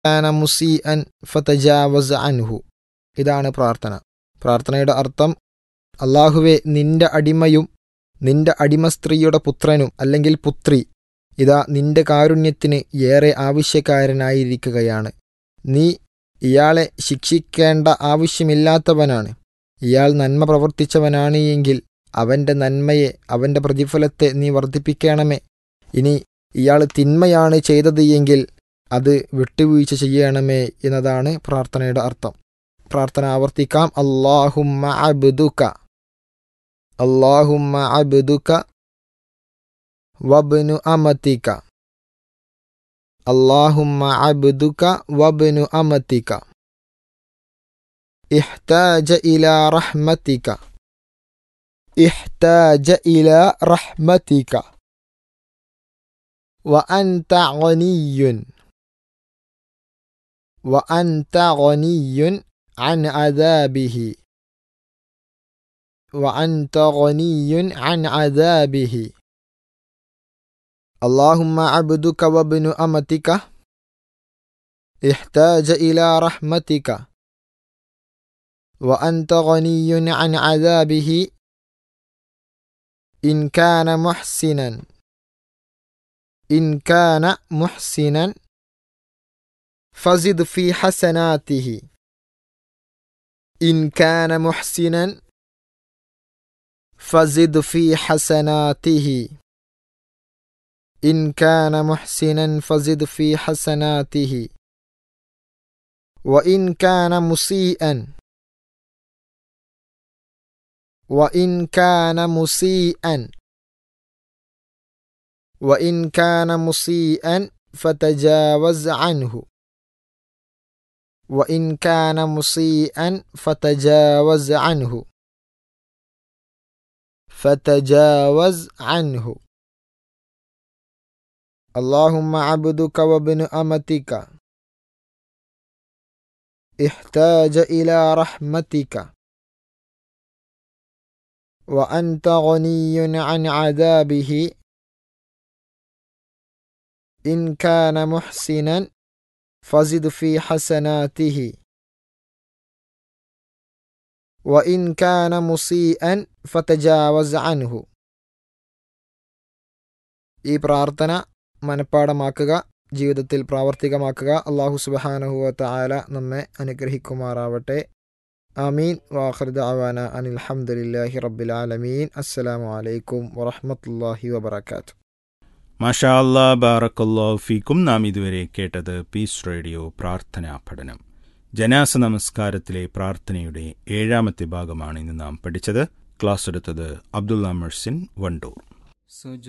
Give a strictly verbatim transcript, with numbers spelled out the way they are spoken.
കാന മുസീഅൻ ഫതജാവസ് അൻഹു. ഇതാണ് പ്രാർത്ഥന. പ്രാർത്ഥനയുടെ അർത്ഥം, അള്ളാഹുവെ, നിന്റെ അടിമയും നിന്റെ അടിമ സ്ത്രീയുടെ പുത്രനും അല്ലെങ്കിൽ പുത്രി ഇതാ നിന്റെ കാരുണ്യത്തിന് ഏറെ ആവശ്യക്കാരനായിരിക്കുകയാണ്. നീ ഇയാളെ ശിക്ഷിക്കേണ്ട ആവശ്യമില്ലാത്തവനാണ്. ഇയാൾ നന്മ പ്രവർത്തിച്ചവനാണ് എങ്കിൽ അവൻ്റെ നന്മയെ, അവൻ്റെ പ്രതിഫലത്തെ നീ വർദ്ധിപ്പിക്കണമേ. ഇനി ഇയാൾ തിന്മയാണ് ചെയ്തത് എങ്കിൽ അത് വിട്ടുവീഴ്ച ചെയ്യണമേ എന്നതാണ് പ്രാർത്ഥനയുടെ അർത്ഥം. പ്രാർത്ഥന ആവർത്തിക്കാം. അല്ലാഹുമ്മ അബ്ദുക അല്ലാഹുമ്മ അബ്ദുക വബ്നു അമതിക അല്ലാഹുമ്മ അബ്ദുക വബ്നു അമതിക ഇഹ്താജ ഇലാ റഹ്മതിക ഇഹ്താജ ഇലാ റഹ്മതിക വഅൻത ഗനിയ്യുൻ വഅൻത ഗനിയ്യുൻ അൻ അദാബിഹി وأنت غني عن عذابه اللهم عبدك وابن أمتك احتاج إلى رحمتك وأنت غني عن عذابه إن كان محسنا إن كان محسنا فزد في حسناته إن كان محسنا فزد في حسناته إن كان محسنا فزد في حسناته وإن كان مسيئا وإن كان مسيئا وإن كان مسيئا فتجاوز عنه وإن كان مسيئا فتجاوز عنه فتجاوز عنه اللهم عبدك وابن أمتك احتاج إلى رحمتك وأنت غني عن عذابه إن كان محسنا فزد في حسناته وإن كان مسيئا فتجاوز عنه. ഈ പ്രാർത്ഥന മനഃപ്പാഠമാക്കുക, ജീവിതത്തിൽ പ്രാവർത്തികമാക്കുക. അല്ലാഹു സുബ്ഹാനഹു വ തആല നമ്മെ അനുഗ്രഹിക്കുമാറാവട്ടെ. ആമീൻ. വആഖിറു ദഅവാന അനിൽ ഹംദുലില്ലാഹി റബ്ബിൽ ആലമീൻ. അസ്സലാമു അലൈക്കും വറഹ്മത്തുള്ളാഹി വബറകാതുഹു. മാഷാ അല്ലാഹ്, ബാറക്കല്ലാഹു ഫീക്കും. നാം ഇതുവരെ കേട്ടത് പീസ് റേഡിയോ പ്രാർത്ഥനാ പഠനം. ജനാസ നമസ്കാരത്തിലെ പ്രാർത്ഥനയുടെ ഏഴാമത്തെ ഭാഗമാണ് ഇന്ന് നാം പഠിച്ചത്. ക്ലാസ് എടുത്തത് അബ്ദുള്ള മെഴ്സിൻ വണ്ടൂർ.